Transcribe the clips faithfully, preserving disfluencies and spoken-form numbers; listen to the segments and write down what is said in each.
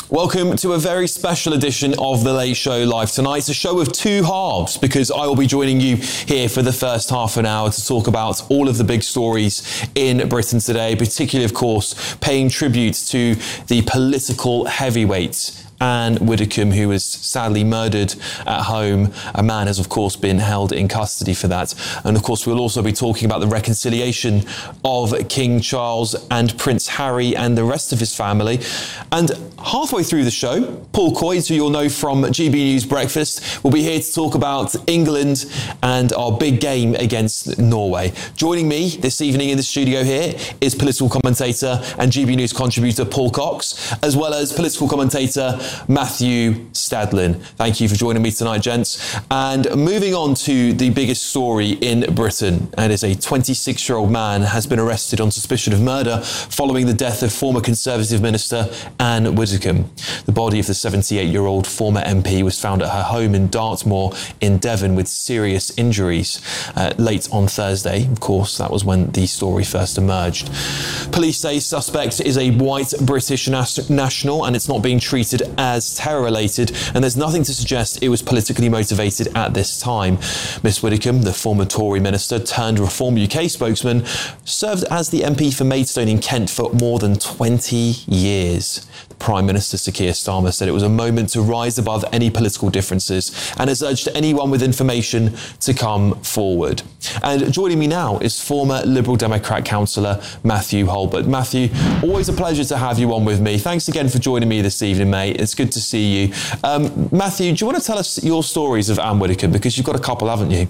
Welcome to a very special edition of The Late Show Live tonight. It's a show of two halves because I will be joining you here for the first half an hour to talk about all of the big stories in Britain today, particularly, of course, paying tribute to the political heavyweights Anne Widdecombe, who was sadly murdered at home. A man has, of course, been held in custody for that. And, of course, we'll also be talking about the reconciliation of King Charles and Prince Harry and the rest of his family. And halfway through the show, Paul Coyds, who you'll know from G B News Breakfast, will be here to talk about England and our big game against Norway. Joining me this evening in the studio here is political commentator and G B News contributor Paul Cox, as well as political commentator Matthew Stadlin. Thank you for joining me tonight, gents. And moving on to the biggest story in Britain, and is a twenty-six-year-old man has been arrested on suspicion of murder following the death of former Conservative Minister Anne Widdecombe. The body of the seventy-eight-year-old former M P was found at her home in Dartmoor in Devon with serious injuries uh, late on Thursday. Of course, that was when the story first emerged. Police say suspect is a white British nas- national and it's not being treated as terror-related, and there's nothing to suggest it was politically motivated at this time. Miss Widdecombe, the former Tory minister turned Reform U K spokesman, served as the M P for Maidstone in Kent for more than twenty years. The Prime Minister, Sir Keir Starmer, said it was a moment to rise above any political differences and has urged anyone with information to come forward. And joining me now is former Liberal Democrat councillor Matthew Hulbert. Matthew, always a pleasure to have you on with me. Thanks again for joining me this evening, mate. It's good to see you. Um, Matthew, do you want to tell us your stories of Anne Widdecombe? Because you've got a couple, haven't you?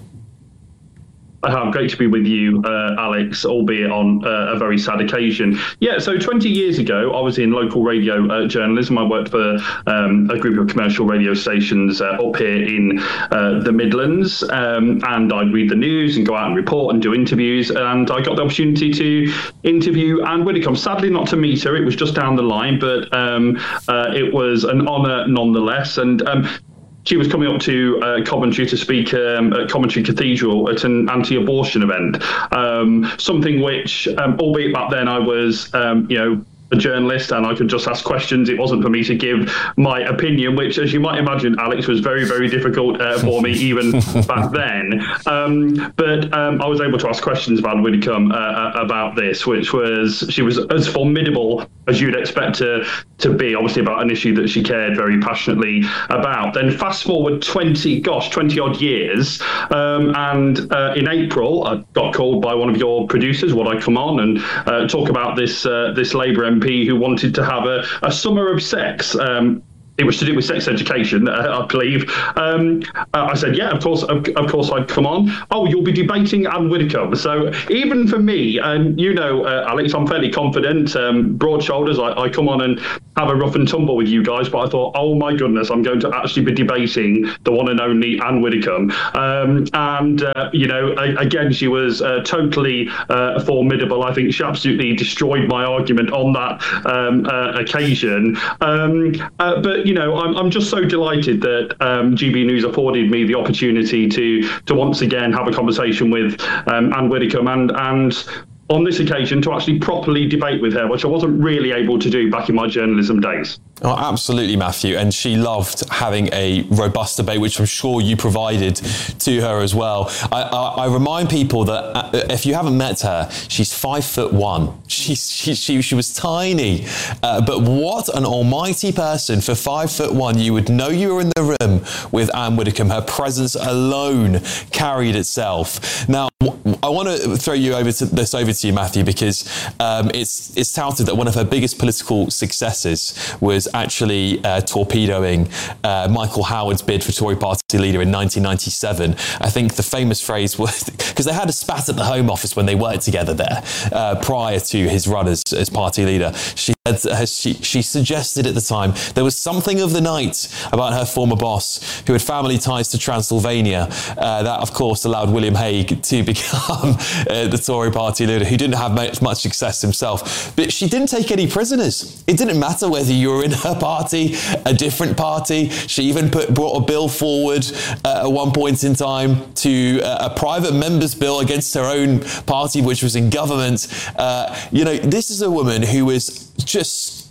Uh, great to be with you, uh, Alex, albeit on uh, a very sad occasion. Yeah, so twenty years ago, I was in local radio uh, journalism. I worked for um, a group of commercial radio stations uh, up here in uh, the Midlands, um, and I'd read the news and go out and report and do interviews, and I got the opportunity to interview Anne Widdecombe. Sadly, not to meet her. It was just down the line, but um, uh, it was an honour nonetheless. And um, She was coming up to uh, Coventry to speak um, at Coventry Cathedral at an anti-abortion event, um, something which, um, albeit back then I was, um, you know, a journalist and I could just ask questions. It wasn't for me to give my opinion, which, as you might imagine, Alex, was very, very difficult uh, for me even back then. Um, but um, I was able to ask questions about Widdecombe uh, about this, which was, she was as formidable as you'd expect her to be, obviously about an issue that she cared very passionately about. Then fast forward twenty, gosh, twenty odd years. Um, and uh, in April, I got called by one of your producers, would I come on and uh, talk about this, uh, this Labour M P who wanted to have a, a summer of sex. Um, It was to do with sex education, uh, I believe. Um, uh, I said, yeah, of course, of, of course, I'd come on. Oh, you'll be debating Anne Widdecombe. So even for me, and you know, uh, Alex, I'm fairly confident, um, broad shoulders. I, I come on and have a rough and tumble with you guys. But I thought, oh my goodness, I'm going to actually be debating the one and only Anne Widdecombe. Um, and, uh, you know, I, again, she was uh, totally uh, formidable. I think she absolutely destroyed my argument on that um, uh, occasion. Um, uh, but, you know, I'm, I'm just so delighted that um, G B News afforded me the opportunity to to once again have a conversation with um, Anne Widdecombe and and on this occasion to actually properly debate with her, which I wasn't really able to do back in my journalism days. Oh, absolutely, Matthew. And she loved having a robust debate, which I'm sure you provided to her as well. I, I, I remind people that if you haven't met her, she's five foot one. She's, she, she, she was tiny. Uh, but what an almighty person for five foot one. You would know you were in the room with Anne Widdecombe. Her presence alone carried itself. Now, I want to throw you over to this over to you, Matthew, because um, it's it's touted that one of her biggest political successes was actually uh, torpedoing uh, Michael Howard's bid for Tory party leader in nineteen ninety-seven. I think the famous phrase was, because they had a spat at the Home Office when they worked together there uh, prior to his run as, as party leader. She had, uh, she, she suggested at the time there was something of the night about her former boss who had family ties to Transylvania. Uh, that, of course, allowed William Hague to become uh, the Tory party leader, who didn't have much, much success himself. But she didn't take any prisoners. It didn't matter whether you were in her party, a different party. She even put brought a bill forward uh, at one point in time to uh, a private member's bill against her own party, which was in government. Uh, you know, this is a woman who was just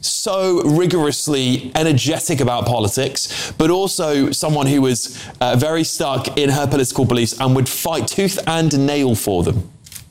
so rigorously energetic about politics, but also someone who was uh, very stuck in her political beliefs and would fight tooth and nail for them.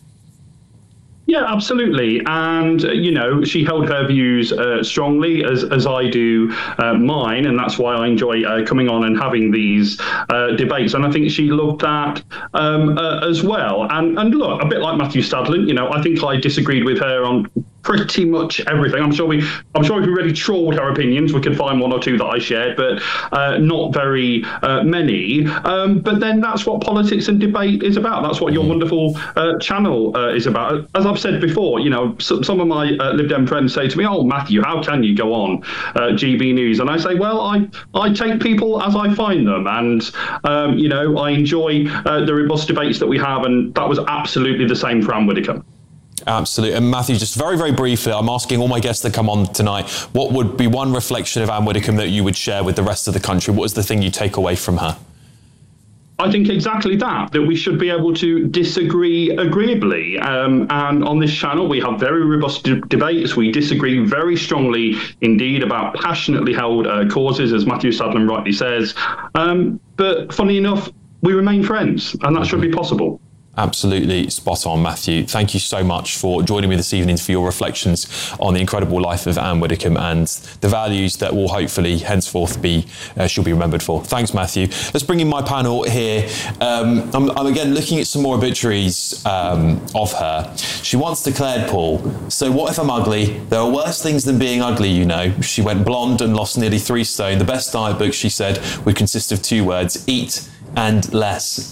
Yeah, absolutely. And, uh, you know, she held her views uh, strongly, as as I do uh, mine. And that's why I enjoy uh, coming on and having these uh, debates. And I think she loved that um, uh, as well. And, and look, a bit like Matthew Stadlen, you know, I think I disagreed with her on pretty much everything. I'm sure we, I'm sure if we really trawled her opinions, we could find one or two that I shared, but uh, not very uh, many. Um, but then that's what politics and debate is about. That's what your wonderful uh, channel uh, is about. As I've said before, you know, some, some of my uh, Lib Dem friends say to me, "Oh, Matthew, how can you go on uh, G B News?" And I say, "Well, I I take people as I find them, and um, you know, I enjoy uh, the robust debates that we have, and that was absolutely the same for Anne Widdecombe." Absolutely. And Matthew, just very, very briefly, I'm asking all my guests that come on tonight, what would be one reflection of Anne Widdecombe that you would share with the rest of the country? What is the thing you take away from her? I think exactly that, that we should be able to disagree agreeably. Um, and on this channel, we have very robust de- debates. We disagree very strongly indeed about passionately held uh, causes, as Matthew Stadlen rightly says. Um, but funny enough, we remain friends, and that should be possible. Absolutely spot on, Matthew. Thank you so much for joining me this evening for your reflections on the incredible life of Anne Widdecombe and the values that will hopefully henceforth be, uh, she'll be remembered for. Thanks, Matthew. Let's bring in my panel here. Um, I'm, I'm again looking at some more obituaries um, of her. She once declared, Paul, "So what if I'm ugly? There are worse things than being ugly, you know." She went blonde and lost nearly three stone. The best diet book, she said, would consist of two words: eat and less.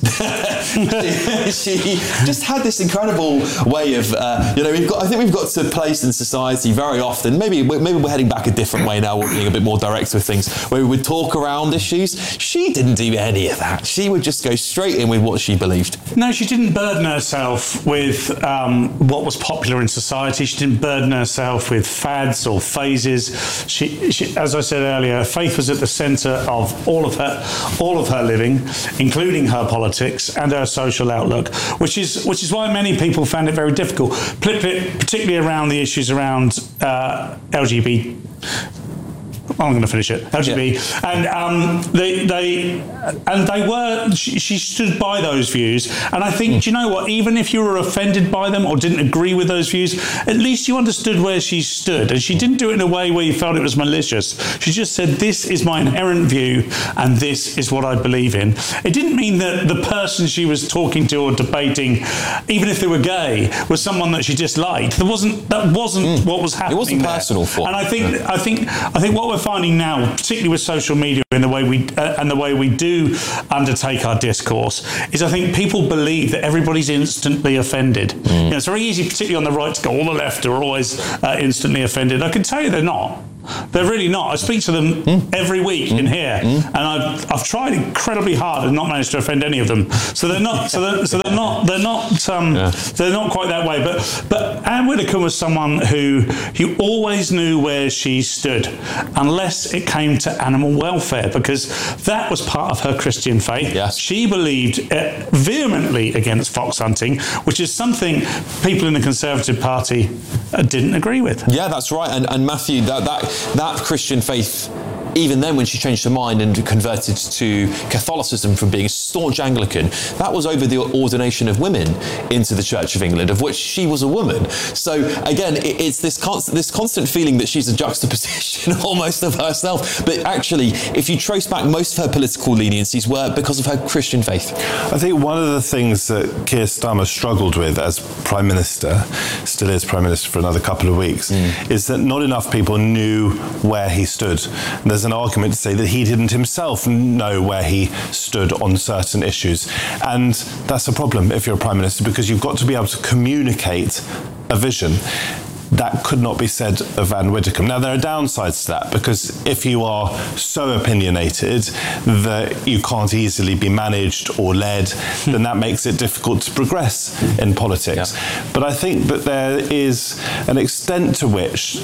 she, she just had this incredible way of, uh, you know, we've got. I think we've got to a place in society very often. Maybe maybe we're heading back a different way now. We're being a bit more direct with things, where we would talk around issues. She didn't do any of that. She would just go straight in with what she believed. No, she didn't burden herself with um, what was popular in society. She didn't burden herself with fads or phases. She, she, as I said earlier, faith was at the centre of all of her, all of her living, including her politics and her social outlook, which is which is why many people found it very difficult, particularly around the issues around uh, L G B T. I'm going to finish it. L G B T, yeah. and um, they they and they were. She, she stood by those views, and I think, mm. do you know what? Even if you were offended by them or didn't agree with those views, at least you understood where she stood, and she didn't do it in a way where you felt it was malicious. She just said, "This is my inherent view, and this is what I believe in." It didn't mean that the person she was talking to or debating, even if they were gay, was someone that she disliked. There wasn't. That wasn't mm. what was happening. It wasn't there. personal for. And I think. Yeah. I think. I think what we're finding now, particularly with social media and the way we uh, and the way we do undertake our discourse, is I think people believe that everybody's instantly offended. Mm. You know, it's very easy, particularly on the right, to go, all the left are always uh, instantly offended. I can tell you they're not. They're really not. I speak to them mm. every week mm. in here, mm. and I've I've tried incredibly hard and not managed to offend any of them. So they're not. So they're, so they're not. They're not. Um, yeah. They're not quite that way. But but Anne Widdecombe was someone who who always knew where she stood, unless it came to animal welfare, because that was part of her Christian faith. Yes. She believed uh, vehemently against fox hunting, which is something people in the Conservative Party uh, didn't agree with. Yeah, that's right. And and Matthew, that that. That Christian faith, even then when she changed her mind and converted to Catholicism from being a staunch Anglican, that was over the ordination of women into the Church of England, of which she was a woman. So again, it's this constant, this constant feeling that she's a juxtaposition almost of herself. But actually, if you trace back, most of her political leniencies were because of her Christian faith. I think one of the things that Keir Starmer struggled with as Prime Minister, still is Prime Minister for another couple of weeks, mm. is that not enough people knew where he stood. There's an argument to say that he didn't himself know where he stood on certain issues. And that's a problem if you're a Prime Minister, because you've got to be able to communicate a vision. That could not be said of Anne Widdecombe. Now, there are downsides to that, because if you are so opinionated that you can't easily be managed or led, then that makes it difficult to progress in politics. Yeah. But I think that there is an extent to which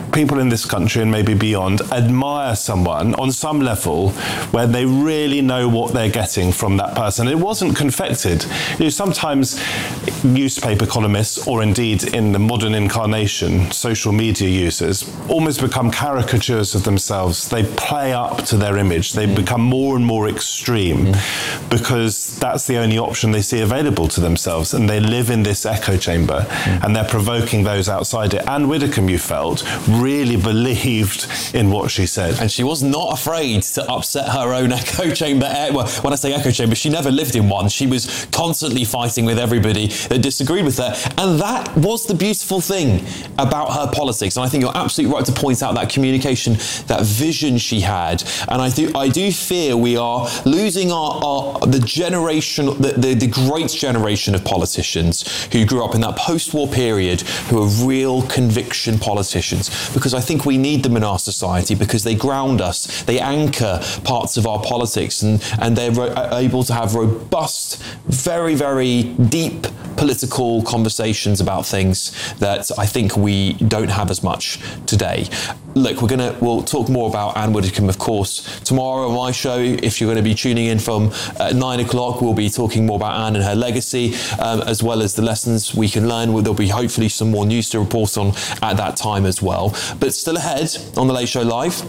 people in this country and maybe beyond admire someone on some level where they really know what they're getting from that person. It wasn't confected. You know, sometimes newspaper columnists, or indeed in the modern incarnation, social media users, almost become caricatures of themselves. They play up to their image. They mm. become more and more extreme mm. because that's the only option they see available to themselves, and they live in this echo chamber mm. and they're provoking those outside it. Anne Widdecombe, you felt, really believed in what she said. And she was not afraid to upset her own echo chamber. Well, when I say echo chamber, she never lived in one. She was constantly fighting with everybody that disagreed with her. And that was the beautiful thing about her politics. And I think you're absolutely right to point out that communication, that vision she had. And I do, I do fear we are losing our, our the generation, the, the, the great generation of politicians who grew up in that post-war period, who are real conviction politicians, because I think we need them in our society because they ground us, they anchor parts of our politics, and, and they're ro- able to have robust, very, very deep political conversations about things that I think we don't have as much today. Look, we're gonna we'll talk more about Anne Widdecombe, of course, tomorrow on my show. If you're going to be tuning in from uh, nine o'clock, we'll be talking more about Anne and her legacy, um, as well as the lessons we can learn. There'll be hopefully some more news to report on at that time as well. But still ahead on The Late Show Live.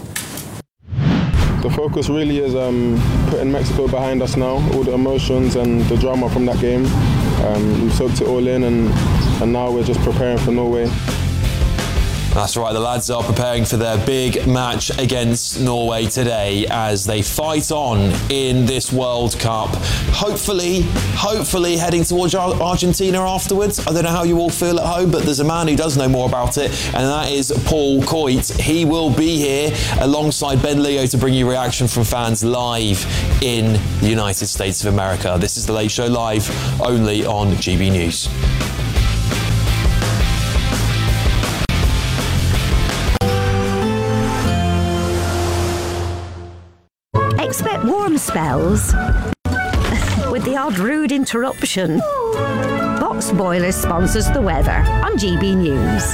The focus really is um, putting Mexico behind us now, all the emotions and the drama from that game. Um, we've soaked it all in, and, and now we're just preparing for Norway. That's right, the lads are preparing for their big match against Norway today as they fight on in this World Cup. Hopefully, hopefully heading towards Argentina afterwards. I don't know how you all feel at home, but there's a man who does know more about it, and that is Paul Coit. He will be here alongside Ben Leo to bring you reaction from fans live in the United States of America. This is The Late Show Live, only on G B News. Expect warm spells with the odd rude interruption. Box Boilers sponsors the weather on G B News.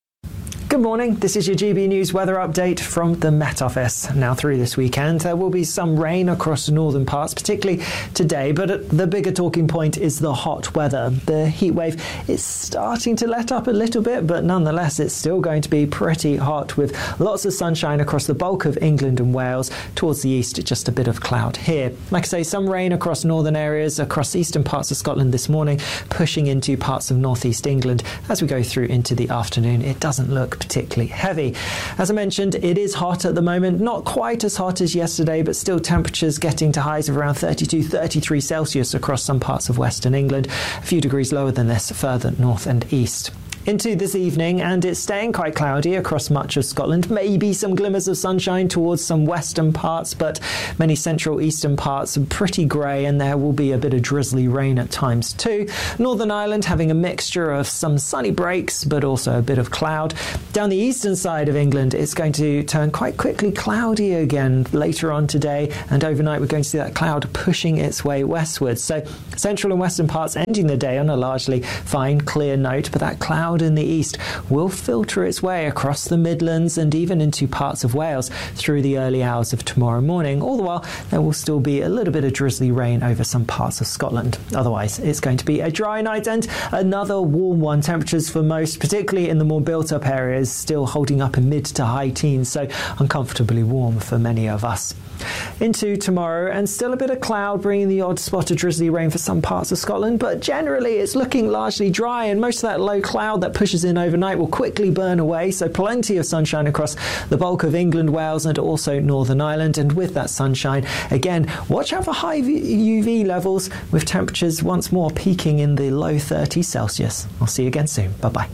Good morning, this is your G B News weather update from the Met Office. Now through this weekend there will be some rain across the northern parts, particularly today, but the bigger talking point is the hot weather. The heat wave is starting to let up a little bit, but nonetheless it's still going to be pretty hot with lots of sunshine across the bulk of England and Wales. Towards the east, just a bit of cloud here. Like I say, some rain across northern areas, across eastern parts of Scotland this morning, pushing into parts of northeast England. As we go through into the afternoon, it doesn't look particularly heavy. As I mentioned, it is hot at the moment, not quite as hot as yesterday, but still temperatures getting to highs of around thirty-two, thirty-three Celsius across some parts of western England, a few degrees lower than this further north and east. Into this evening, and it's staying quite cloudy across much of Scotland. Maybe some glimmers of sunshine towards some western parts, but many central eastern parts are pretty grey, and there will be a bit of drizzly rain at times too. Northern Ireland having a mixture of some sunny breaks, but also a bit of cloud. Down the eastern side of England, it's going to turn quite quickly cloudy again later on today, and overnight we're going to see that cloud pushing its way westwards. So central and western parts ending the day on a largely fine, clear note, but that cloud in the east will filter its way across the Midlands and even into parts of Wales through the early hours of tomorrow morning. All the while, there will still be a little bit of drizzly rain over some parts of Scotland. Otherwise, it's going to be a dry night and another warm one. Temperatures for most, particularly in the more built-up areas, still holding up in mid to high teens, so uncomfortably warm for many of us. Into tomorrow, and still a bit of cloud, bringing the odd spot of drizzly rain for some parts of Scotland, but generally it's looking largely dry, and most of that low cloud that pushes in overnight will quickly burn away, so plenty of sunshine across the bulk of England, Wales and also Northern Ireland. And with that sunshine, again, watch out for high U V levels, with temperatures once more peaking in the low thirties Celsius. I'll see you again soon. Bye-bye.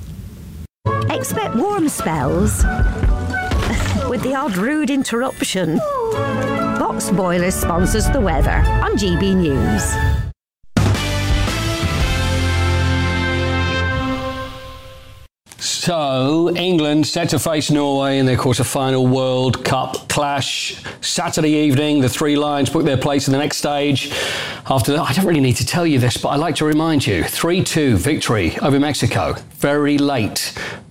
Expect warm spells with the odd rude interruption. Box Boilers sponsors the weather on G B News. So, England set to face Norway in their quarter-final World Cup clash. Saturday evening, the Three Lions book their place in the next stage. After that, I don't really need to tell you this, but I like to remind you, three two victory over Mexico. Very late.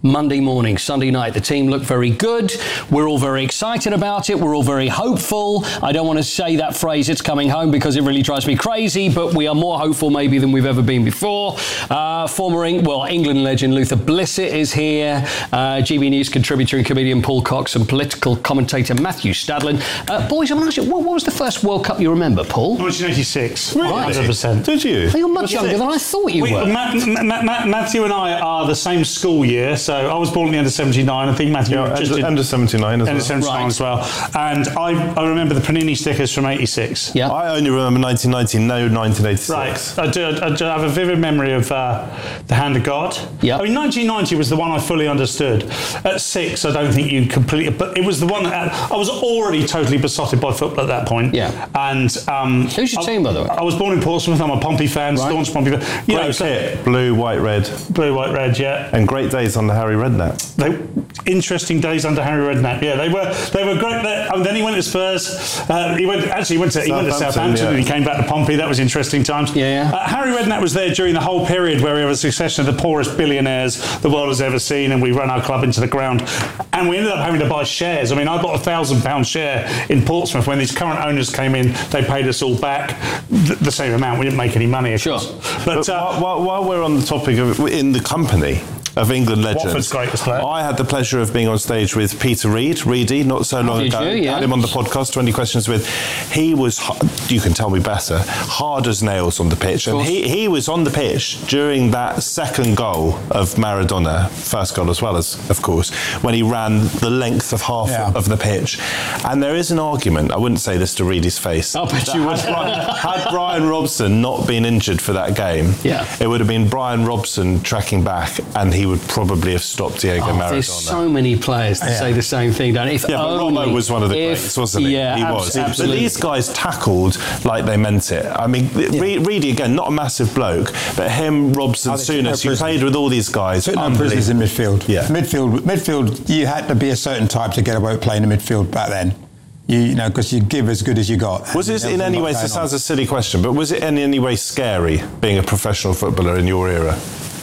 Monday morning, Sunday night. The team looked very good. We're all very excited about it. We're all very hopeful. I don't want to say that phrase, it's coming home, because it really drives me crazy, but we are more hopeful maybe than we've ever been before. Uh, former, well, England legend Luther Blissett is here. Uh, G B News contributor and comedian Paul Cox and political commentator Matthew Stadlin. Uh, boys, I'm going to ask you, what, what was the first World Cup you remember, Paul? nineteen eighty-six. Really? one hundred percent. Did you? Well, you're much younger than I thought you we, were. Ma- Ma- Ma- Matthew and I are the same school year, so I was born in the under seventy-nine. I think Matthew Yeah, was just under, in, under seventy-nine as under well. seventy-nine Right. as well. And I, I remember the Panini stickers from eighty-six. Yeah. I only remember nineteen ninety, no nineteen eighty-six. Right, I do, I do have a vivid memory of uh, the Hand of God. Yeah. I mean, nineteen ninety was the one I fully understood. At six, I don't think you completely, but it was the one that I was already totally besotted by football at that point. Yeah. And um, Who's your I, team, by the way? I was born in Portsmouth. I'm a Pompey fan, Right. staunch Pompey fan. You Great know, so kit, blue, white, red, blue, white, red. Yeah. and great days on the Harry Redknapp. They, interesting days under Harry Redknapp. Yeah, they were they were great. They, and then he went to Spurs. Uh, he went actually he went to he went to Southampton, Southampton yeah. and he came back to Pompey. That was interesting times. Yeah, yeah. Uh, Harry Redknapp was there during the whole period where we have a succession of the poorest billionaires the world has ever seen, and we ran our club into the ground. And we ended up having to buy shares. I mean, I bought a thousand pound share in Portsmouth when these current owners came in. They paid us all back the, the same amount. We didn't make any money, of Sure. course. But, But, uh, while, while we're on the topic of in the company of England legends, Watford's greatest player. I had the pleasure of being on stage with Peter Reid, Reedy, not so long Did ago. you? Yeah. Had him on the podcast, twenty questions with. He was, you can tell me better, hard as nails on the pitch. And he, he was on the pitch during that second goal of Maradona, first goal as well, as of course, when he ran the length of half Yeah. of the pitch. And there is an argument, I wouldn't say this to Reedy's face, I'll bet that you would. had, Brian, had Brian Robson not been injured for that game, Yeah. it would have been Brian Robson tracking back, and he would probably have stopped Diego Oh, Maradona. there's so many players that Yeah. say the same thing, don't it? If yeah, but only, Robbo was one of the if- greats, wasn't he? Yeah, he abs- was. absolutely. But these guys tackled like they meant it. I mean, Re- Reedy, again, not a massive bloke, but him, Robson, Oh, they took no Souness, you prisoners. played with all these guys. Took no prisoners in midfield. Yeah. Midfield, midfield. You had to be a certain type to get away with playing in midfield back then. You, you know, because you give as good as you got. Was it in any way, this sounds a silly question, but was it in any way scary being a professional footballer in your era?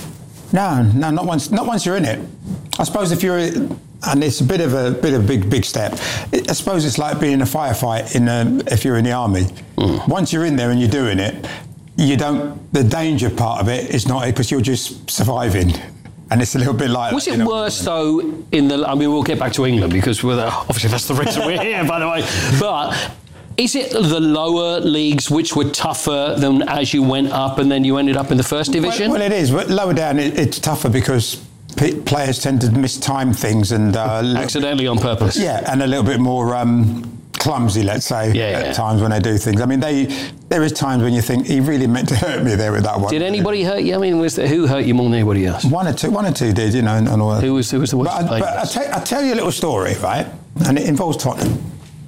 No, no, not once. Not once you're in it. I suppose if you're, and it's a bit of a bit of a big, big step. I suppose it's like being in a firefight in a, if you're in the army. Mm. Once you're in there and you're doing it, you don't. The danger part of it is not because you're just surviving. And it's a little bit like. Was that, it you know? worse though in the? I mean, we'll get back to England because we're, obviously that's the reason we're here, by the way. But is it the lower leagues which were tougher than as you went up, and then you ended up in the first division? Well, well it is. But lower down, it, it's tougher because p- players tend to mistime things and uh, accidentally on purpose. Yeah, and a little bit more. Um, clumsy, let's say, yeah, at yeah. times when they do things. I mean, they there is times when you think he really meant to hurt me there with that one. Did anybody hurt you? I mean, was there, who hurt you more than anybody else? One or two, one or two did, you know, and, and all that. Who was who was the worst? But, I, but I'll, tell, I'll tell you a little story, right? And it involves Tottenham.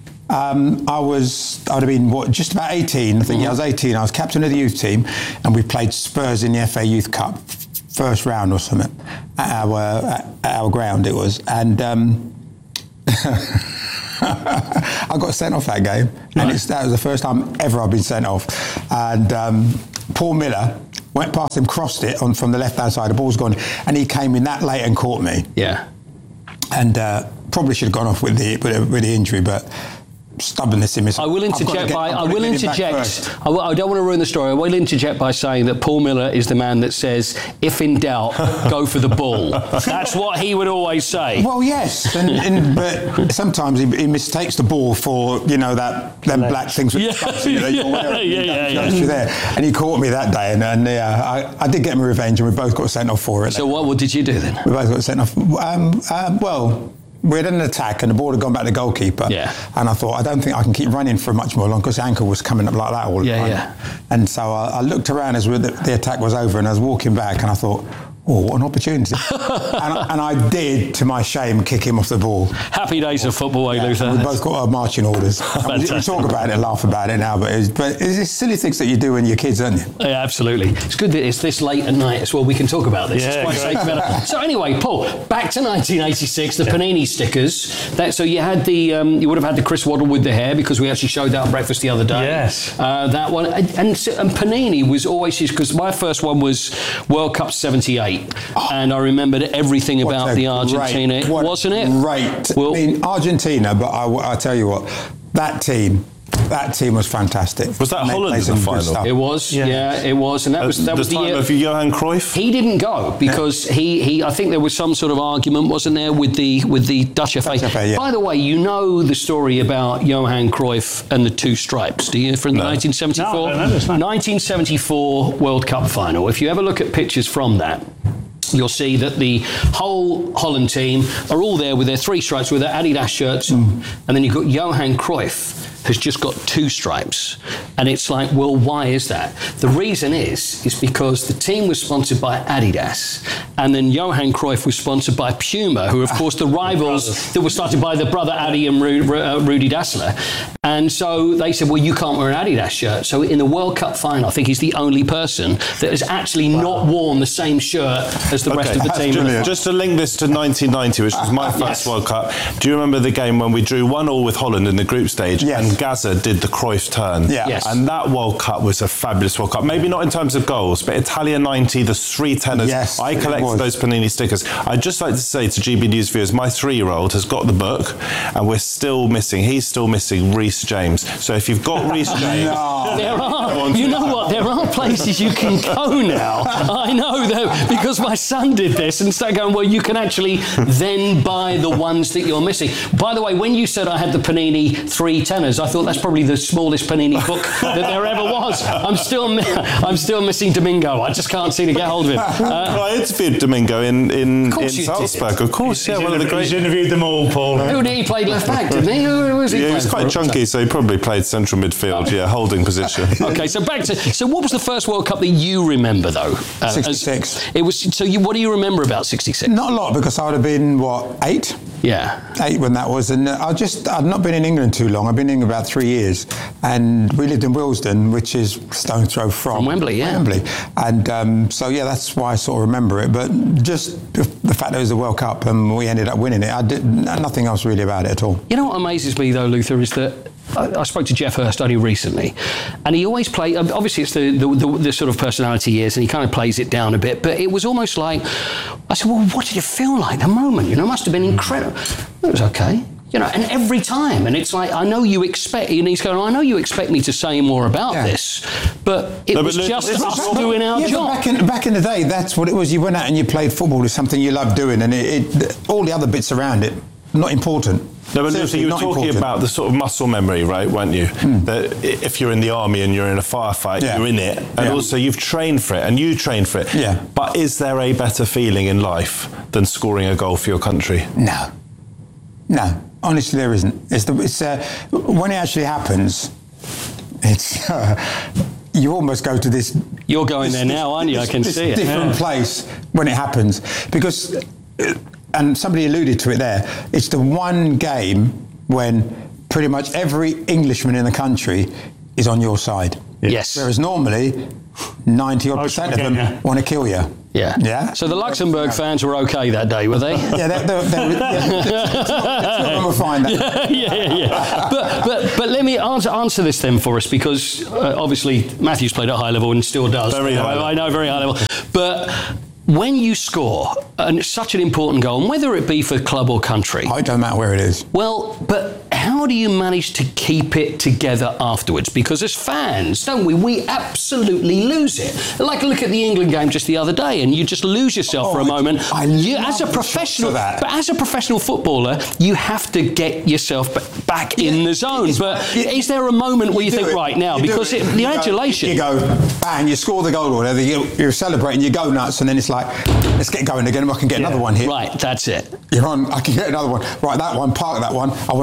Um, I was, I would have been what, just about eighteen. I think mm-hmm. yeah, I was eighteen. I was captain of the youth team, and we played Spurs in the F A Youth Cup, first round or something, at our at our ground it was, and. Um, I got sent off that game, and right. it's, that was the first time ever I've been sent off. And um, Paul Miller went past him, crossed it on from the left-hand side. The ball's gone, and he came in that late and caught me. Yeah, and uh, probably should have gone off with the with the, with the injury, but. Stubbornness in me. I will interject get, by. I will interject. I, will, I don't want to ruin the story. I will interject by saying that Paul Miller is the man that says, "If in doubt, go for the ball." That's what he would always say. Well, yes, and, and, but sometimes he, he mistakes the ball for you know that them black things. With yeah, the yeah, yeah, yeah, yeah, yeah. There, and he caught me that day, and, and yeah, I, I did get my revenge, and we both got sent off for it. So what, what did you do then? We both got sent off. Um, um, well. We had an attack and the ball had gone back to the goalkeeper. Yeah. And I thought, I don't think I can keep running for much more long because the ankle was coming up like that all the yeah, time. Yeah. And so I, I looked around as the, the attack was over and I was walking back and I thought, oh, what an opportunity. and, I, and I did, to my shame, kick him off the ball. Happens happy days of football, eh, Yeah, Luther? we both got our marching orders. we, we talk about it and laugh about it now, but it's, but it's silly things that you do when you're kids, aren't you? Yeah, absolutely. It's good that it's this late at night as well. We can talk about this. Yeah, it's quite great. safe better. So anyway, Paul, back to nineteen eighty-six, the Panini stickers. That, so you had the, um, you would have had the Chris Waddle with the hair because we actually showed that on Breakfast the other day. Yes. Uh, that one. And, and, so- and Panini was always his, because my first one was World Cup seventy-eight. And I remembered everything What about a the Argentina, great- what wasn't it? Great. Well, I mean, Argentina, but I, I tell you what, that team, that team was fantastic. Was that And they Holland played in some the good final? stuff. It was, yeah. Yeah. it was, and that was that the was the time year. of Johan Cruyff? He didn't go because he, he I think there was some sort of argument, wasn't there, with the with the Dutch F A. Dutch F A, yeah. By the way, you know the story about Johan Cruyff and the two stripes, do you? From No. nineteen seventy-four, No, I don't know this, no. nineteen seventy-four World Cup final. If you ever look at pictures from that, you'll see that the whole Holland team are all there with their three stripes, with their Adidas shirts, Mm. and then you've got Johan Cruyff has just got two stripes. And it's like, well, why is that? The reason is, is because the team was sponsored by Adidas, and then Johan Cruyff was sponsored by Puma, who, of course, the rivals that were started by the brother Adi and Ru- Ru- uh, Rudy Dassler. And so they said, well, you can't wear an Adidas shirt. So in the World Cup final, I think he's the only person that has actually not worn the same shirt as the rest of the That's team. brilliant. Just to link this to nineteen ninety, which was my first Yes. World Cup, do you remember the game when we drew one all with Holland in the group stage Yes. and Gaza did the Cruyff turn? Yeah. Yes. And that World Cup was a fabulous World Cup. Maybe not in terms of goals, but Italia ninety, the three tenors. Yes, I it collected was. those Panini stickers. I'd just like to say to G B News viewers, my three-year-old has got the book and we're still missing, he's still missing Reece James. So if you've got Reece James... There are, you know what, there are places you can go now. I know, though, because my son did this and started going, well, you can actually then buy the ones that you're missing. By the way, when you said I had the Panini three tenors, I thought that's probably the smallest Panini book that there ever was. I'm still mi- I'm still missing Domingo. I just can't seem to get hold of him. Uh, I interviewed Domingo in, in, in course you did. Salzburg. Of course, yeah, He's one of the interv- great... He's interviewed them all, Paul. who did he play left back, didn't he? Who was he Yeah, he was playing quite for? chunky, so he probably played central midfield, yeah, holding position. Okay, so back to so what was the first World Cup that you remember though? Uh, as- sixty-six. It was. So you, what do you remember about sixty-six? Not a lot, because I would have been, what, eight? Yeah. Eight when that was, and I just, I'd not been in England too long. I've been in England about three years, and we lived in Willesden, which is stone's throw from, From Wembley, yeah. Wembley. And um, so, yeah, that's why I sort of remember it. But just the the fact that it was the World Cup and we ended up winning it, I did nothing else really about it at all. You know what amazes me though, Luther, is that I, I spoke to Jeff Hurst only recently, and he always played. Obviously, it's the, the the the sort of personality he is, and he kind of plays it down a bit. But it was almost like I said, "Well, what did it feel like? The moment, you know, must have been incredible." It was okay. You know, and every time, and it's like, I know you expect, and he's going, I know you expect me to say more about Yeah. this, but it No, but was look, just it's- us it's- doing our yeah, but job. back in, back in the day, that's what it was. You went out and you played football. It's something you loved doing, and it, it, all the other bits around it, not important. No, but Seriously, you were not talking important. about the sort of muscle memory, right, weren't you? That i- if you're in the army and you're in a firefight, Yeah. you're in it. And Yeah. also you've trained for it and you train for it. Yeah. But is there a better feeling in life than scoring a goal for your country? No, no. Honestly, there isn't. It's the it's uh, when it actually happens. It's uh, you almost go to this. You're going this- there now, aren't you? I this- can this see it. Different Yeah. place when it happens, because, uh, and somebody alluded to it there. It's the one game when pretty much every Englishman in the country is on your side. Yes. Whereas normally, ninety odd Most percent of again, them yeah. want to kill you. Yeah. Yeah. So the Luxembourg fans were okay that day, were they? Yeah, they're, they're, they're, yeah, two of them will find that. yeah, yeah, yeah. But, but, but let me answer, answer this then for us, because uh, obviously Matthew's played at high level and still does. Very high I, level. I know, very high level. But when you score, and it's such an important goal, and whether it be for club or country, Oh, it don't matter where it is. well, but how do you manage to keep it together afterwards? Because as fans, don't we, we absolutely lose it. Like, look at the England game just the other day, and you just lose yourself Oh, for a I- moment. I you, love as a the professional, shots of that. but as a professional footballer, you have to get yourself b- back in the zone. it's- But it- is there a moment where you, do think, it. right now, You do because it. it, the You go- adulation, You go, bang, you score the goal or whatever, you, you're celebrating, you go nuts, and then it's like, let's get going again, I can get another one here. right? That's it. You're on, I can get another one. Right, that one, park that one, I want to get another one.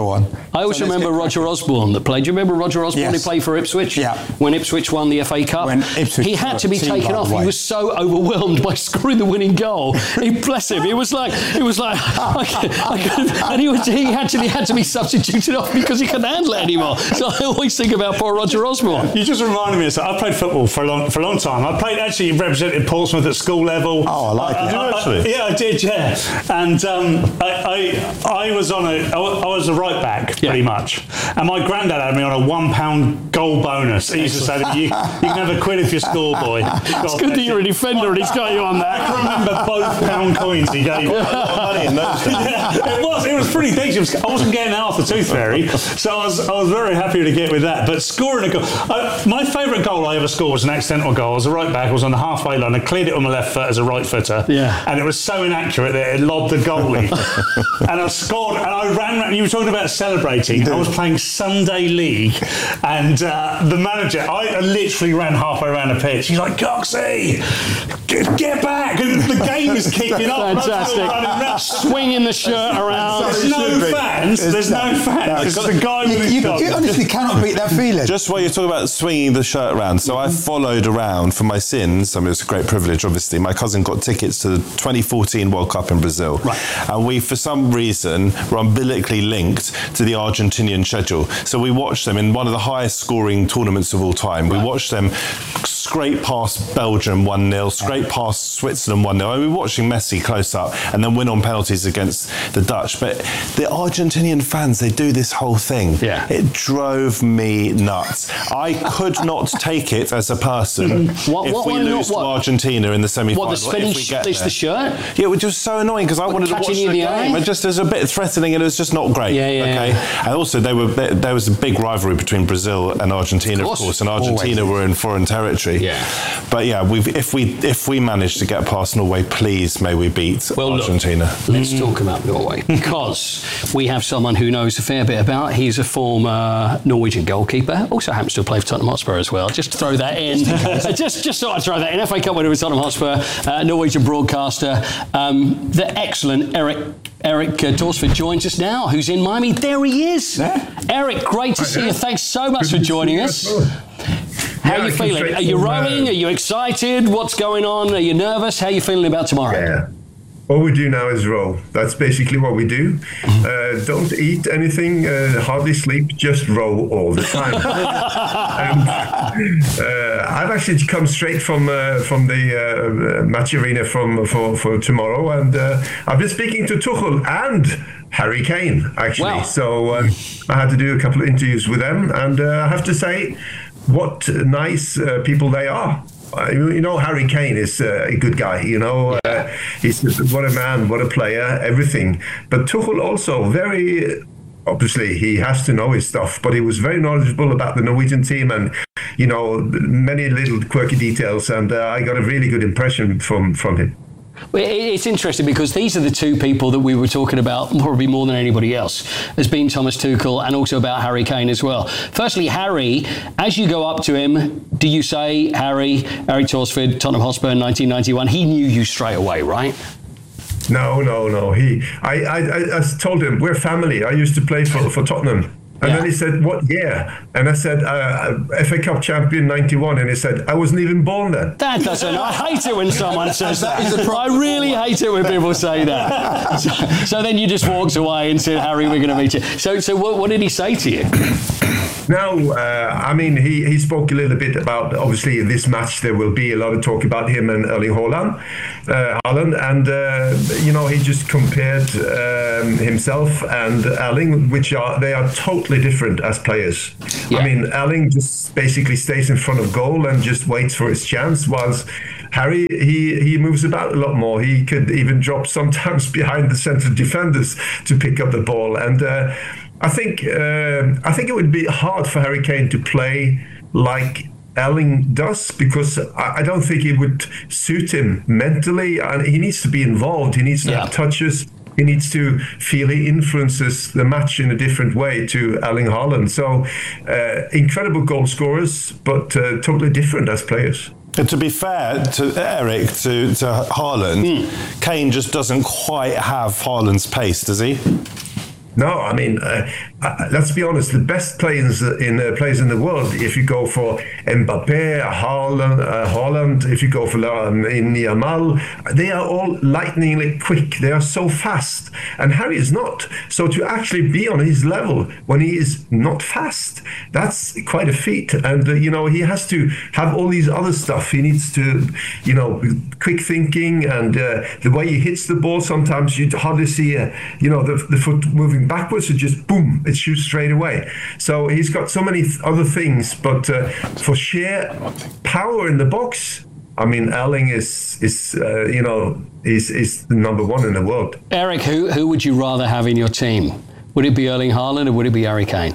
one. I always So let's remember get Roger Osborne that played. Do you remember Roger Osborne Yes. who played for Ipswich? Yeah. When Ipswich won the F A Cup. When Ipswich he had to be team, taken by the off. He way. was so overwhelmed by scoring the winning goal. He, bless him. It was like, it was like, I, could- I could, and he, was, he, had to, he had to be substituted off because he couldn't handle it anymore. So I always think about poor Roger Osborne. You just reminded me of something. I played football for a long for a long time. I played actually represented Portsmouth at school level. Oh, I like it. I, Did you I- actually? yeah, I did. Yeah, and um, I, I I was on a I wa- I was a right back pretty Yeah. much, and my granddad had me on a one pound goal bonus. He used to say to me, "You, you can have a quid if you score, boy." It's good that you're a defender and he's got you on I that. can remember both pound coins he gave me. Money in those days. Yeah, it was. It was pretty decent. It was- I wasn't getting out the tooth fairy, so I was. I was very happy to get with that. But scoring a goal, uh, my favourite goal I ever scored was an accidental goal. I was a right back. I was on the halfway line. I cleared it on my left foot as a right footer. Yeah. And it was so inaccurate that it lobbed the goalie. And I scored. And I ran. And you were talking about celebrating. I was playing Sunday League, and uh, the manager. I literally ran halfway around the pitch. He's like, "Coxie, get, get back!" And the game is kicking off. and I'm still running around. Fantastic. Swinging the shirt around. There's no fans. There's no fans. It's the guy with his You, dog. you honestly cannot beat that feeling. Just while you're talking about swinging the shirt around, so I followed around for my sins. I mean, it's a great privilege, obviously. My cousin got tickets to the twenty fourteen World Cup in Brazil. Right. And we, for some reason, were umbilically linked to the Argentinian schedule. So we watched them in one of the highest scoring tournaments of all time. We watched them scrape past Belgium one nil, scrape past Switzerland one nil. I mean, we were watching Messi close up and then win on penalties against the Dutch. But the Argentinian fans, they do this whole thing. Yeah. It drove me nuts. I could not take it as a person What- if what- we what- lose what- to Argentina in the semi-final. What, the spinning if we sh- get it's there. the shirt? Yeah, it was just so annoying because I wanted to watch catching the you in the game. eye? It just was a bit threatening and it was just not great. Yeah, yeah, okay. yeah. And also, they were there, there was a big rivalry between Brazil and Argentina, of Of course, course. and Argentina Always. were in foreign territory. Yeah. But yeah, we've, if we if we manage to get past Norway, please may we beat Well, look, Argentina. Let's talk about Norway because we have someone who knows a fair bit about. He's a former Norwegian goalkeeper. Also happens to play for Tottenham Hotspur as well. Just throw that in. just just thought I'd throw that in. F A Cup winner with Tottenham Hotspur, uh, Norwegian broadcaster. Um, the excellent Eric Eric uh, Torsford joins us now, who's in Miami. There he is. Eric, great to see you. Thanks so much for joining us. How are you feeling? Are you rowing? Are you excited? What's going on? Are you nervous? How are you feeling about tomorrow? Yeah. All we do now is row. That's basically what we do. Uh, don't eat anything, uh, hardly sleep, just row all the time. and, uh, I've actually come straight from uh, from the uh, match arena from for, for tomorrow, and uh, I've been speaking to Tuchel and Harry Kane, actually. Wow. So uh, I had to do a couple of interviews with them, and uh, I have to say, what nice uh, people they are. Uh, you know, Harry Kane is uh, a good guy. You know, uh, he's what a man, what a player, everything. But Tuchel also very. Obviously, he has to know his stuff, but he was very knowledgeable about the Norwegian team and, you know, many little quirky details. And uh, I got a really good impression from from him. Well, it- It's interesting because these are the two people that we were talking about probably more than anybody else. There's been Thomas Tuchel and also about Harry Kane as well. Firstly, Harry, as you go up to him, do you say, Harry, Eric Torsford, Tottenham Hotspur in nineteen ninety-one, he knew you straight away, right? No, no, no. He, I, I, I I told him we're family. I used to play for, for Tottenham. And Yeah. then he said, what year? And I said, uh, F A Cup champion ninety-one. And he said, I wasn't even born then. That doesn't. I hate it when someone says that. I really hate it when people say that. So, so then you just walked away and said, Harry, we're going to meet you. So, so what, what did he say to you? No, uh, I mean, he, he spoke a little bit about, obviously, this match. There will be a lot of talk about him and Erling Haaland. Uh, Haaland and, uh, you know, he just compared um, himself and Erling, which are, they are totally different as players. Yeah. I mean, Erling just basically stays in front of goal and just waits for his chance, whilst Harry, he, he moves about a lot more. He could even drop sometimes behind the central defenders to pick up the ball. And uh, I think uh, I think it would be hard for Harry Kane to play like Erling does, because I, I don't think it would suit him mentally. And he needs to be involved. He needs to Yeah. have touches. He needs to feel he influences the match in a different way to Erling Haaland. So uh, incredible goal scorers, but uh, totally different as players. And to be fair to Eric, to, to Haaland, Kane just doesn't quite have Haaland's pace, does he? No, I mean, uh, uh, let's be honest. The best players in uh, players in the world, if you go for Mbappe, Haaland, uh, Haaland, if you go for um, Yamal, they are all lightningly quick. They are so fast, and Harry is not. So to actually be on his level when he is not fast, that's quite a feat. And uh, you know, he has to have all these other stuff. He needs to, you know, quick thinking, and uh, the way he hits the ball. Sometimes you hardly see, uh, you know, the, the foot moving backwards, it just boom, it shoots straight away. So he's got so many th- other things, but uh, for sheer power in the box, I mean, Erling is is uh, you know is is the number one in the world. Eric, who who would you rather have in your team? Would it be Erling Haaland or would it be Harry Kane?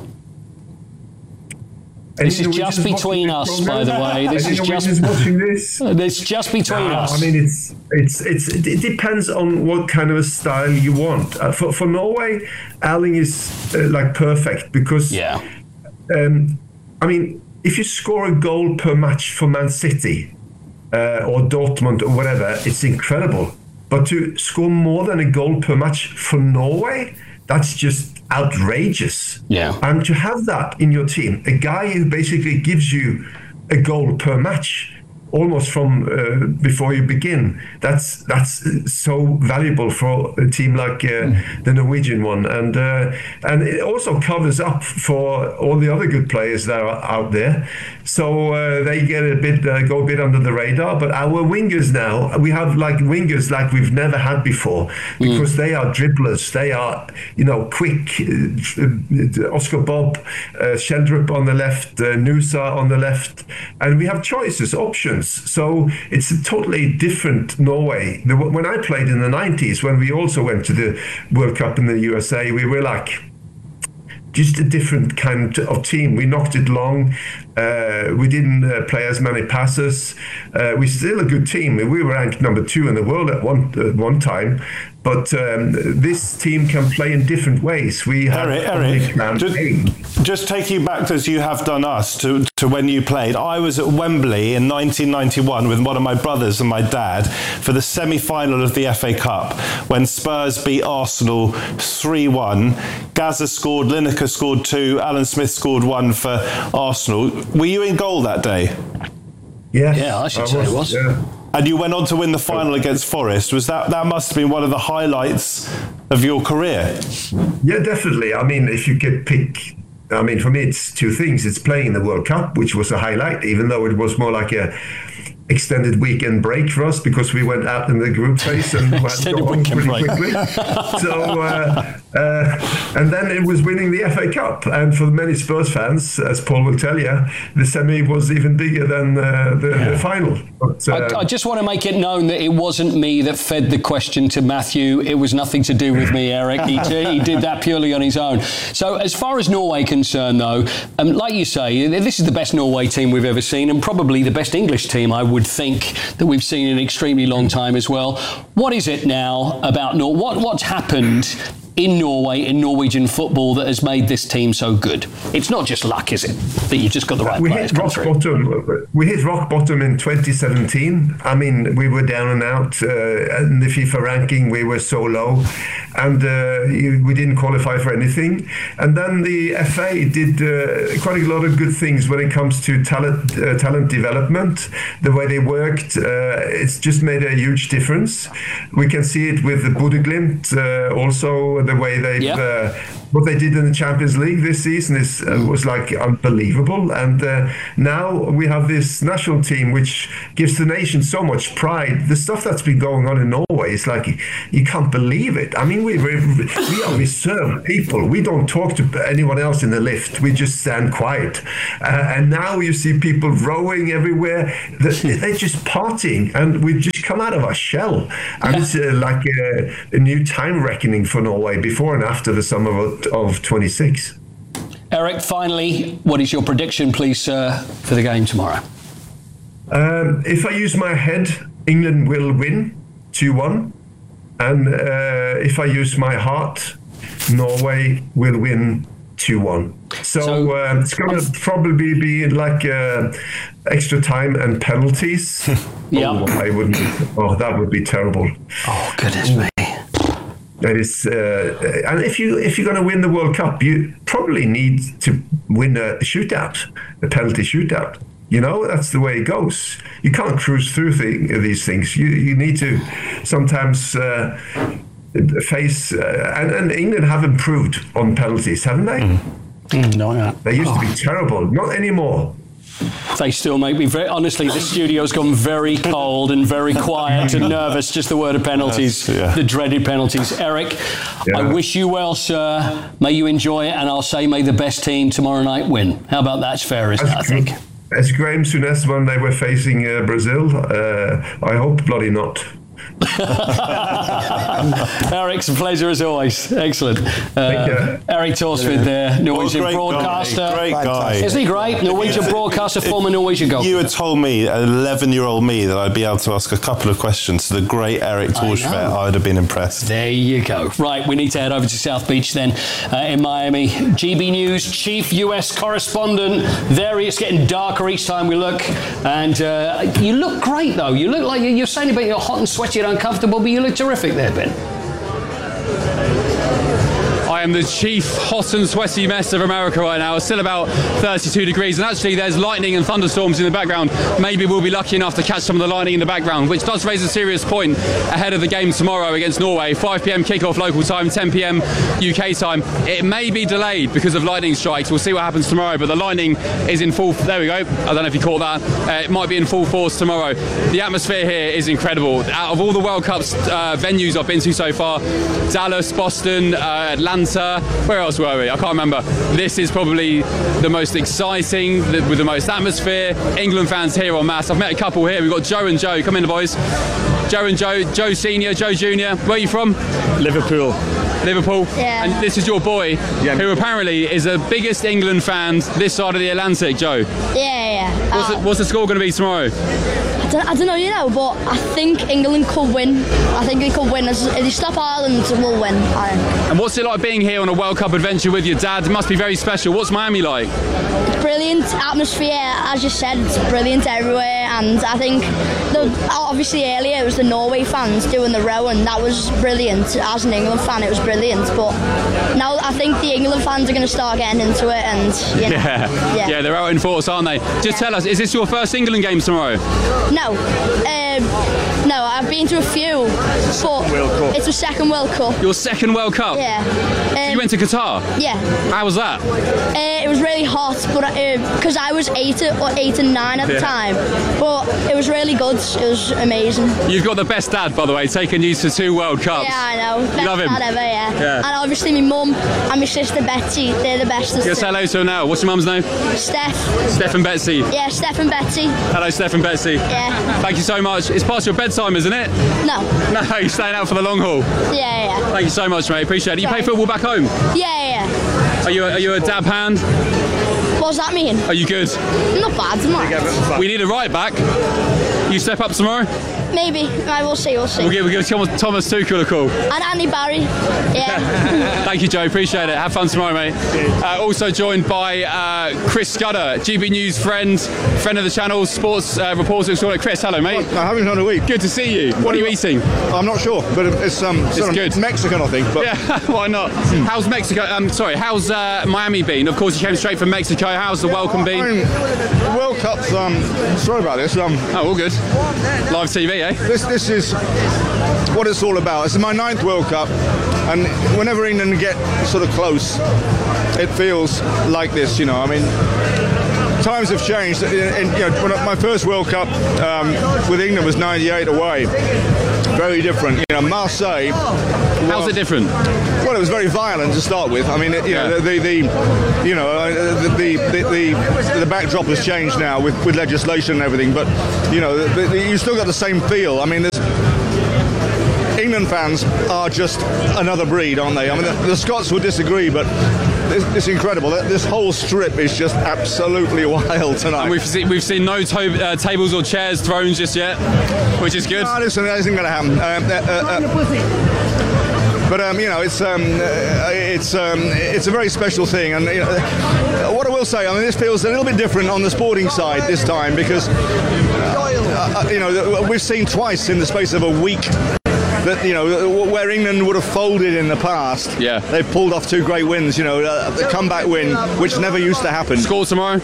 This is just between us, by the way. This is just watching this. It's just between no, us. I mean, it's it's it's it depends on what kind of a style you want. Uh, for for Norway, Erling is uh, like perfect because yeah. Um, I mean, if you score a goal per match for Man City uh, or Dortmund or whatever, it's incredible. But to score more than a goal per match for Norway, that's just outrageous. Yeah. And to have that in your team, a guy who basically gives you a goal per match, almost from uh, before you begin, that's that's so valuable for a team like uh, mm. the Norwegian one, and uh, and it also covers up for all the other good players that are out there. So uh, they get a bit uh, go a bit under the radar. But our wingers now, we have like wingers like we've never had before, because mm. they are dribblers. They are, you know, quick. Uh, Oscar Bob, uh, Sheldrup on the left, uh, Nusa on the left, and we have choices, options. So it's a totally different Norway. The, when I played in the nineties, when we also went to the World Cup in the U S A, we were like just a different kind of team. We knocked it long. Uh, we didn't uh, play as many passes. Uh, we're still a good team. We were ranked number two in the world at one uh, one time. But um, this team can play in different ways. We have Eric, Eric just, just take you back as you have done us to, to when you played. I was at Wembley in nineteen ninety-one with one of my brothers and my dad for the semi-final of the F A Cup when Spurs beat Arsenal three one. Gaza scored, Lineker scored two, Alan Smith scored one for Arsenal. Were you in goal that day? Yeah, yeah, I should I say was, it was. Yeah. And you went on to win the final against Forest. Was that that must have been one of the highlights of your career? Yeah, definitely. I mean, if you could pick, I mean, for me, it's two things. It's playing in the World Cup, which was a highlight, even though it was more like a extended weekend break for us because we went out in the group phase and had to go on pretty break. quickly. so, uh, uh, and then it was winning the F A Cup. And for many Spurs fans, as Paul will tell you, the semi was even bigger than uh, the, yeah. the final. But, uh, I, I just want to make it known that it wasn't me that fed the question to Matthew. It was nothing to do with me, Eric. He, he did that purely on his own. So as far as Norway concerned, though, um, like you say, this is the best Norway team we've ever seen and probably the best English team, I would think, that we've seen in an extremely long time as well. What is it now about Norway? What, what's happened in Norway, in Norwegian football, that has made this team so good? It's not just luck, is it? That you've just got the right we players hit come rock through. bottom. We hit rock bottom in twenty seventeen. I mean, we were down and out. Uh, in the FIFA ranking, we were so low. And uh, we didn't qualify for anything. And then the F A did uh, quite a lot of good things when it comes to talent uh, talent development. The way they worked, uh, it's just made a huge difference. We can see it with the Bodø/Glimt, uh, also the way they yeah. uh, what they did in the Champions League this season is uh, was like unbelievable. And uh, now we have this national team which gives the nation so much pride. The stuff that's been going on in Norway is like you can't believe it. I mean, we we, we are reserved people. We don't talk to anyone else in the lift. We just stand quiet. Uh, and now you see people rowing everywhere. They're just partying, and we've just come out of our shell. And it's uh, like a, a new time reckoning for Norway before and after the summer of, of twenty-six. Eric, finally, what is your prediction, please, sir, for the game tomorrow? Um, if I use my head, England will win two one. And uh, if I use my heart, Norway will win two one. So, so uh, it's going to probably be like uh, extra time and penalties. yeah. Oh, I wouldn't. Oh, that would be terrible. Oh, goodness me. And it's uh, and if you if you're going to win the World Cup, you probably need to win a shootout, a penalty shootout. You know, that's the way it goes. You can't cruise through thing, these things. You you need to sometimes uh, face. Uh, and, and England have improved on penalties, haven't they? Mm. Mm, no, yeah. They used oh. to be terrible. Not anymore. They still make me very, honestly, the studio's gone very cold and very quiet and nervous, just the word of penalties, yes, yeah. the dreaded penalties. Eric, yeah. I wish you well, sir. May you enjoy it, and I'll say may the best team tomorrow night win. How about that? It's fair, isn't it, I think? As Graham Souness when they were facing uh, Brazil, uh, I hope bloody not. Eric, it's a pleasure as always. Excellent. Uh, Eric Thorsvik there, Norwegian oh, broadcaster. Guy. Great guy. Isn't he great? Norwegian broadcaster, if, former Norwegian goalkeeper. You had told me, eleven-year-old me, that I'd be able to ask a couple of questions to the great Eric Thorsvik. I would have been impressed. There you go. Right, we need to head over to South Beach then uh, in Miami. G B News chief U S correspondent. There he is, getting darker each time we look. And uh, you look great, though. You look like you're saying about you're hot and sweaty and uncomfortable, but you look terrific there, Ben. I am the chief hot and sweaty mess of America right now. It's still about thirty-two degrees, and actually there's lightning and thunderstorms in the background. Maybe we'll be lucky enough to catch some of the lightning in the background, which does raise a serious point ahead of the game tomorrow against Norway. five p.m. kickoff local time, ten p.m. U K time. It may be delayed because of lightning strikes. We'll see what happens tomorrow, but the lightning is in full... There we go. I don't know if you caught that. Uh, it might be in full force tomorrow. The atmosphere here is incredible. Out of all the World Cup's uh, venues I've been to so far, Dallas, Boston, uh, Atlanta, where else were we? I can't remember. This is probably the most exciting, the, with the most atmosphere. England fans here en masse. I've met a couple here. We've got Joe and Joe. Come in, the boys. Joe and Joe. Joe Senior, Joe Junior. Where are you from? Liverpool. Liverpool. Yeah. And this is your boy, yeah. who apparently is the biggest England fan this side of the Atlantic, Joe. Yeah, yeah. What's, uh, the, what's the score going to be tomorrow? I don't, I don't know, you know, but I think England could win. I think they could win. If they stop Ireland, we'll win. I think. And what's it like being here on a World Cup adventure with your dad? It must be very special. What's Miami like? It's brilliant atmosphere, as you said. It's brilliant everywhere. And I think, the, obviously earlier it was the Norway fans doing the row, and that was brilliant. As an England fan, it was brilliant. But now I think the England fans are going to start getting into it, and you know, yeah. yeah, yeah, they're out in force, aren't they? Just yeah. tell us, is this your first England game tomorrow? No, um, no, I've been to a few, but it's the second World Cup. Your second World Cup? Yeah. Um, so you went to Qatar? Yeah. How was that? Uh, it was really hot, but because uh, I was eight or eight and nine at yeah. the time, but it was really good. It was amazing. You've got the best dad, by the way, taking you to two World Cups. Yeah, I know. Best you love him? dad ever, yeah. yeah. And obviously my mum and my sister Betsy, they're the best. Just say hello to her now. What's your mum's name? Steph. Steph and Betsy. Yeah, Steph and Betsy. Hello, Steph and Betsy. Yeah. Thank you so much. It's past your bedtime, isn't it? No. No, you're staying out for the long haul. Yeah, yeah. Thank you so much, mate. Appreciate it. You Sorry. play football back home? Yeah, yeah. Are you a, are you a dab hand? What does that mean? Are you good? Not bad, am I? We need a right back. You step up tomorrow? Maybe. I will see, we'll see. We'll give, we'll give Thomas, Thomas Tuchel a call. And Andy Barry. Yeah. Thank you, Joe. Appreciate it. Have fun tomorrow, mate. Uh, also joined by uh, Chris Scudder, G B News friend, friend of the channel, sports uh, reporter. Chris, hello, mate. I haven't done a week. Good to see you. What are you eating? I'm not sure, but it's um, it's good. Mexican, I think. But yeah, why not? Hmm. How's Mexico? Um, sorry, how's uh, Miami been? Of course, you came straight from Mexico. How's the yeah, welcome been? I mean, the World Cup's. Um, sorry about this. Um, oh, all good. Live T V, eh? This, this is what it's all about. It's my ninth World Cup, and whenever England get sort of close, it feels like this. You know, I mean. Times have changed. And, you know, when my first World Cup um, with England was ninety-eight away. Very different. You know, Marseille. How's it different? Well, it was very violent to start with. I mean, it, you yeah. know, the, the, you know, the the, the the the backdrop has changed now with, with legislation and everything. But you know, the, the, you still got the same feel. I mean, there's. England fans are just another breed, aren't they? I mean, the, the Scots would disagree, but it's, it's incredible. This whole strip is just absolutely wild tonight. And we've seen, we've seen no to, uh, tables or chairs thrown just yet, which is good. No, listen, that isn't going to happen. Um, uh, uh, uh, But um, you know, it's um, uh, it's um, it's a very special thing, and you know, what I will say, I mean, this feels a little bit different on the sporting side this time because uh, uh, you know we've seen twice in the space of a week. that, you know, where England would have folded in the past, yeah. they've pulled off two great wins, you know, uh, the comeback win, which never used to happen. Score tomorrow?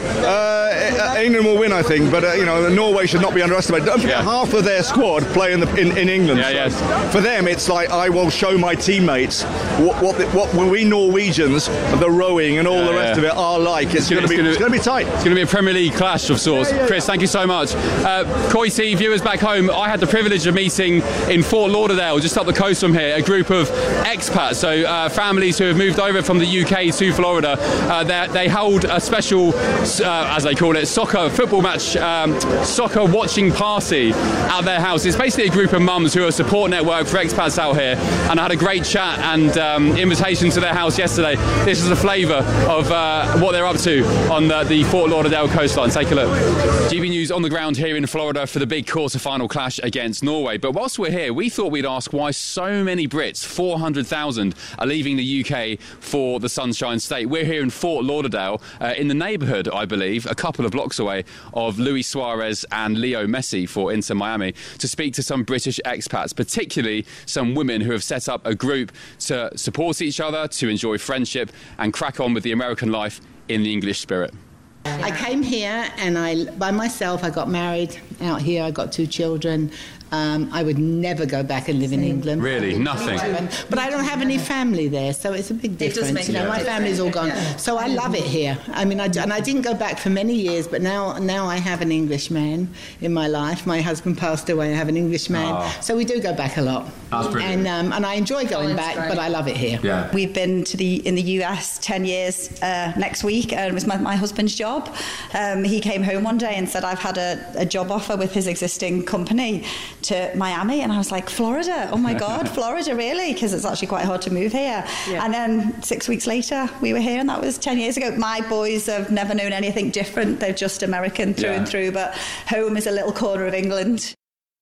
Uh, England will win, I think, but, uh, you know, Norway should not be underestimated. Don't forget, yeah. half of their squad play in, the, in, in England. Yeah, so yes. For them, it's like, I will show my teammates what what, the, what we Norwegians, the rowing and all yeah, the rest yeah. of it are like. It's, it's going to be it's going to be tight. It's going to be a Premier League clash of sorts. Yeah, yeah, Chris, yeah. thank you so much. Uh, Coity, viewers back home, I had the privilege of meeting in Fort Lauderdale, just up the coast from here, a group of expats, so uh, families who have moved over from the U K to Florida. Uh, they held a special, uh, as they call it, soccer football match, um, soccer watching party at their house. It's basically a group of mums who are a support network for expats out here, and I had a great chat and um, invitation to their house yesterday. This is the flavour of uh, what they're up to on the, the Fort Lauderdale coastline. Take a look. G B News on the ground here in Florida for the big quarter-final clash against Norway. But whilst we're here, we thought we'd ask why so many Brits, four hundred thousand, are leaving the U K for the Sunshine State. We're here in Fort Lauderdale, uh, in the neighbourhood, I believe, a couple of blocks away of Luis Suarez and Leo Messi for Inter Miami, to speak to some British expats, particularly some women who have set up a group to support each other, to enjoy friendship and crack on with the American life in the English spirit. I came here and I, by myself, I got married out here. I got two children. Um, I would never go back and live in England. Really? Nothing? But I don't have any family there, so it's a big difference. It does make you know, my family's all gone. Yeah. So I love it here. I mean, I, and I didn't go back for many years, but now now I have an Englishman in my life. My husband passed away. I have an Englishman. Oh. So we do go back a lot. That's brilliant. And, um, and I enjoy going oh, back, great. But I love it here. Yeah. We've been to the in the U S ten years uh, next week, and it was my, my husband's job. Um, he came home one day and said, I've had a, a job offer with his existing company to Miami. And I was like, Florida? Oh my God, Florida, really? Because it's actually quite hard to move here. Yeah. And then six weeks later, we were here, and that was ten years ago. My boys have never known anything different. They're just American through yeah. and through, but home is a little corner of England.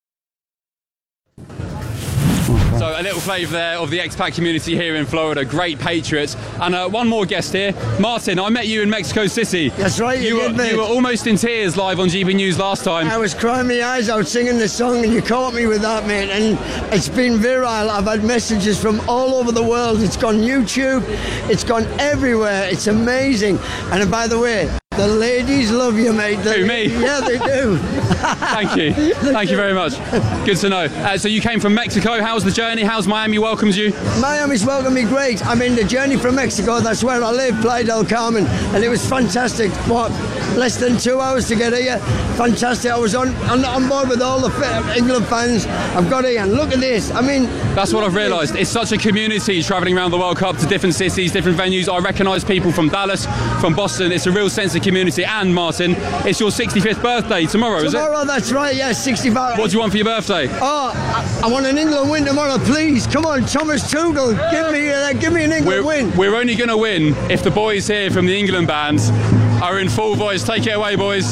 So a little flavour there of the expat community here in Florida. Great patriots. And uh, one more guest here. Martin, I met you in Mexico City. That's right, you, you did, were, mate. You were almost in tears live on G B News last time. I was crying my eyes out singing the song, and you caught me with that, mate. And it's been viral. I've had messages from all over the world. It's gone YouTube. It's gone everywhere. It's amazing. And by the way, the ladies love you, mate. Who, me? Yeah, they do. Thank you. Thank you very much. Good to know. Uh, so you came from Mexico. How's the journey? How's Miami welcomes you? Miami's welcomed me great. I mean, the journey from Mexico, that's where I live, Playa del Carmen, and it was fantastic. What, less than two hours to get here? Fantastic. I was on, on, on board with all the England fans. I've got here, and look at this. I mean... That's what I've realised. It's such a community travelling around the World Cup to different cities, different venues. I recognise people from Dallas, from Boston. It's a real sense of community. And Martin, it's your sixty-fifth birthday tomorrow, is it? Tomorrow, that's right, yes, sixty-five. What do you want for your birthday? Oh, I, I want an England win tomorrow, please. Come on, Thomas Tuchel, give me, uh, give me an England we're, win. We're only going to win if the boys here from the England band are in full voice. Take it away, boys.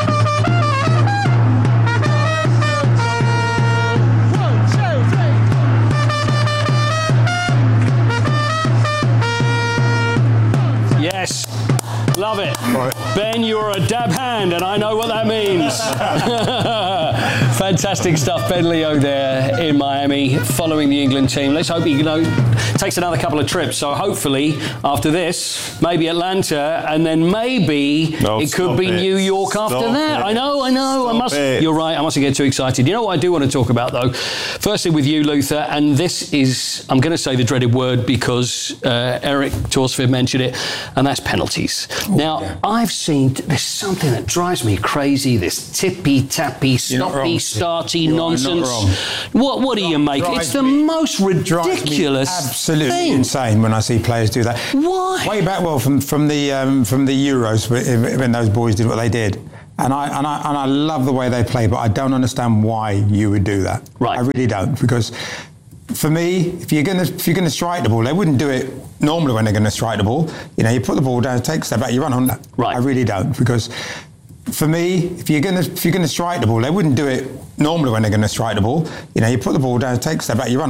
Yes. Love it. Right. Ben, you're a dab hand, and I know what that means. Fantastic stuff. Ben Leo there in Miami, following the England team. Let's hope he, you know, takes another couple of trips. So hopefully, after this, maybe Atlanta, and then maybe no, it could be it. New York stop after that. It. I know, I know. Stop I must. It. You're right. I mustn't get too excited. You know what I do want to talk about, though? Firstly, with you, Luther, and this is, I'm going to say the dreaded word because uh, Eric Torsford mentioned it, and that's penalties. Ooh, now, yeah. I've seen, there's something that drives me crazy, this tippy-tappy, stoppy-starty nonsense. What What do you make? It's the me, most ridiculous absolutely thing. Insane when I see players do that. Why? Way back, well, from, from, the, um, from the Euros, when those boys did what they did. And I, and, I, and I love the way they play, but I don't understand why you would do that. Right. I really don't, because... For me, if you're going to if you're going to strike the ball, they wouldn't do it normally when they're going to strike the ball. You know, you put the ball down, take a step back, you run on that. Right. I really don't, because for me, if you're going to if you're going to strike the ball, they wouldn't do it normally when they're going to strike the ball. You know, you put the ball down, take a step back, you run.